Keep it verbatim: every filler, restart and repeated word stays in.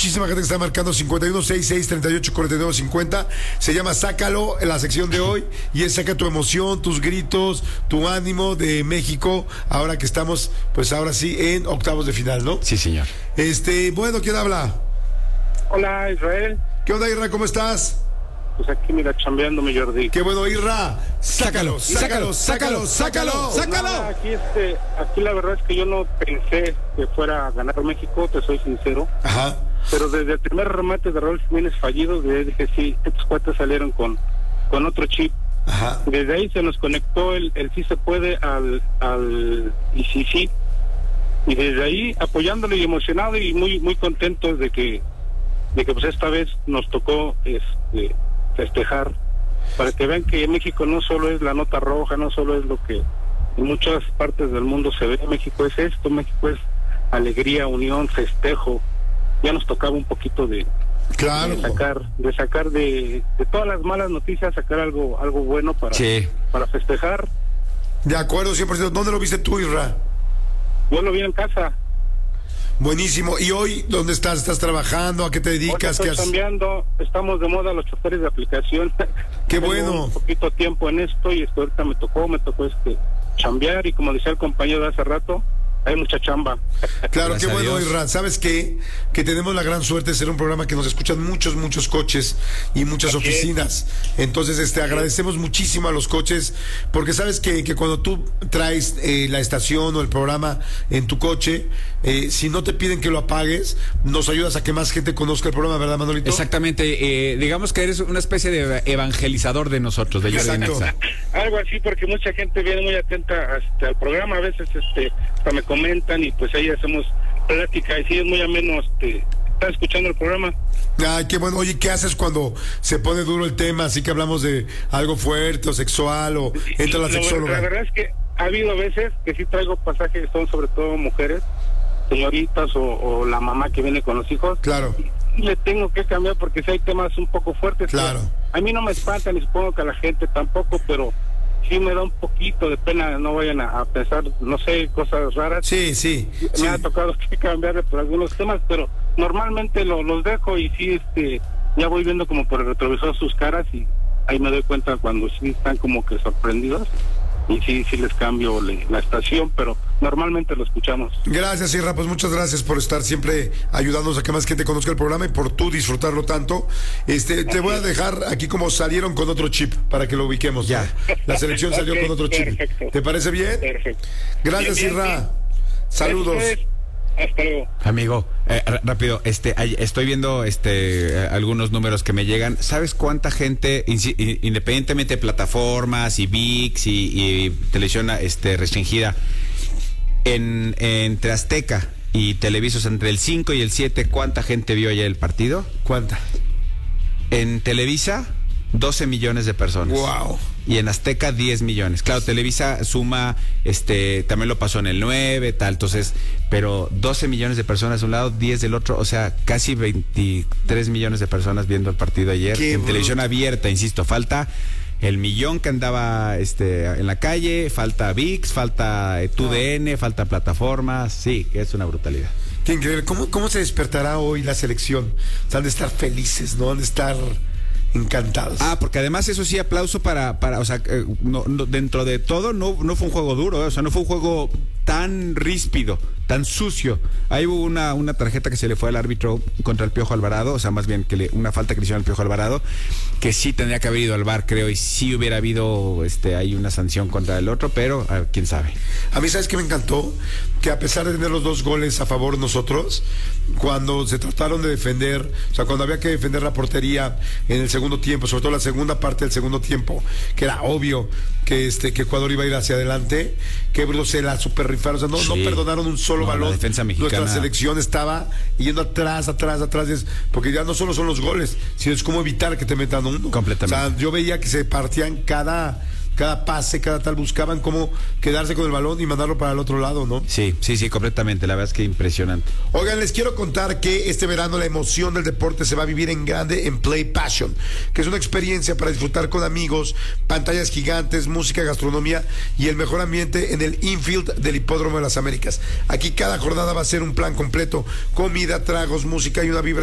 muchísima gente que está marcando cincuenta y uno sesenta y seis treinta y ocho cuarenta y nueve cincuenta. Se llama Sácalo, en la sección de hoy, y es saca tu emoción, tus gritos, tu ánimo de México, ahora que estamos, pues ahora sí, en octavos de final, ¿no? Sí, señor. Este, bueno, ¿quién habla? Hola, Israel. ¿Qué onda, Irra? ¿Cómo estás? Pues aquí, mira, chambeándome, Jordi. Qué bueno, Irra. Sácalo, sácalo, sácalo, sácalo, sácalo. Nada, aquí, este, aquí la verdad es que yo no pensé que fuera a ganar México, te soy sincero. Ajá. Pero desde el primer remate de Raúl Jiménez fallido, desde dije, sí, estos cuates salieron con, con otro chip. Ajá. Desde ahí se nos conectó el, el sí se puede al, al y sí, sí. Y desde ahí apoyándole y emocionado y muy, muy contentos de que, de que pues esta vez nos tocó, este, festejar, para que vean que México no solo es la nota roja, no solo es lo que en muchas partes del mundo se ve. México es esto, México es alegría, unión, festejo. Ya nos tocaba un poquito de, claro. de sacar, de sacar de, de todas las malas noticias, sacar algo, algo bueno para, sí. para festejar. De acuerdo, cien por ciento. ¿Dónde lo viste tú, Irra? Yo lo vi en casa. Buenísimo. ¿Y hoy dónde estás? ¿Estás trabajando? ¿A qué te dedicas? Hoy ¿Qué estoy haces? cambiando, estamos de moda los choferes de aplicación. Qué Tengo bueno. un poquito tiempo en esto y esto ahorita me tocó, me tocó este chambear y como decía el compañero de hace rato, hay mucha chamba. Claro, Gracias qué bueno, a Dios. Irra. ¿Sabes qué? Que tenemos la gran suerte de ser un programa que nos escuchan muchos, muchos coches y muchas Así oficinas. Entonces, este, agradecemos muchísimo a los coches, porque sabes que, que cuando tú traes eh, la estación o el programa en tu coche, eh, si no te piden que lo apagues, nos ayudas a que más gente conozca el programa, ¿verdad, Manolito? Exactamente. Eh, digamos que eres una especie de evangelizador de nosotros, de Jordi Exacto. Nexa. Algo así, porque mucha gente viene muy atenta hasta al programa, a veces este hasta me comentan y pues ahí hacemos plática y sí es muy ameno este, estar escuchando el programa. Ay, qué bueno. Oye, ¿qué haces cuando se pone duro el tema? Así que hablamos de algo fuerte o sexual o entra la Y, sexóloga. La verdad es que ha habido veces que sí traigo pasajes que son sobre todo mujeres, señoritas o, o la mamá que viene con los hijos. Claro. Y le tengo que cambiar porque si hay temas un poco fuertes. Claro. A mí no me espantan y supongo que a la gente tampoco, pero sí me da un poquito de pena, no vayan a, a pensar, no sé, cosas raras. Sí, sí. Me sí. ha tocado que cambiarle por algunos temas, pero normalmente lo, los dejo y sí, este, ya voy viendo como por el retrovisor sus caras y ahí me doy cuenta cuando sí están como que sorprendidos y sí, sí les cambio le, la estación, pero normalmente lo escuchamos. Gracias, Irra, pues muchas gracias por estar siempre ayudándonos a que más gente conozca el programa y por tú disfrutarlo tanto. Este, te voy a dejar aquí como salieron con otro chip para que lo ubiquemos. Ya. ¿no? La selección salió Ok, con otro chip. perfecto. ¿Te parece bien? Perfecto. Gracias, Bien, bien, Irra. bien. Saludos. Gracias a ustedes. Hasta luego. Amigo, eh, r- rápido, este, ay- estoy viendo este eh, algunos números que me llegan. ¿Sabes cuánta gente, insi- i- independientemente de plataformas y V I X y, y televisión este, restringida, en, entre Azteca y Televisos, entre el cinco y el siete, cuánta gente vio ayer el partido? ¿Cuánta? En Televisa, doce millones de personas. Wow. Y en Azteca diez millones. Claro, Televisa suma, este, también lo pasó en el nueve, tal, entonces, pero doce millones de personas de un lado, diez del otro, o sea, casi veintitrés millones de personas viendo el partido ayer Qué en bruto. televisión abierta, insisto, falta el millón que andaba este en la calle, falta V I X, falta eh, T U D N, falta plataformas, sí, que es una brutalidad. Qué increíble. ¿Cómo, cómo se despertará hoy la selección? O sea, han de estar felices, ¿no? Han de estar encantados. Ah, porque además eso sí, aplauso para, para o sea, eh, no, no, dentro de todo no, no fue un juego duro, eh, o sea, no fue un juego tan ríspido, tan sucio. Ahí hubo una, una tarjeta que se le fue al árbitro contra el Piojo Alvarado, o sea, más bien que le, una falta que le hicieron al Piojo Alvarado, que sí tendría que haber ido al V A R, creo, y sí hubiera habido este ahí una sanción contra el otro, pero a ver, quién sabe. A mí, ¿sabes qué me encantó? Que a pesar de tener los dos goles a favor nosotros, cuando se trataron de defender, o sea, cuando había que defender la portería en el segundo tiempo, sobre todo la segunda parte del segundo tiempo, que era obvio que este que Ecuador iba a ir hacia adelante, que Bruno se la super rifaron, o sea, no, Sí. no perdonaron un solo No, la balón. defensa mexicana. Nuestra selección estaba yendo atrás, atrás, atrás, es- porque ya no solo son los goles, sino es cómo evitar que te metan uno. Completamente. O sea, yo veía que se partían cada cada pase, cada tal, buscaban cómo quedarse con el balón y mandarlo para el otro lado, ¿no? Sí, sí, sí, completamente, la verdad es que impresionante. Oigan, les quiero contar que este verano la emoción del deporte se va a vivir en grande en Play Passion, que es una experiencia para disfrutar con amigos, pantallas gigantes, música, gastronomía y el mejor ambiente en el infield del Hipódromo de las Américas. Aquí cada jornada va a ser un plan completo, comida, tragos, música y una vibra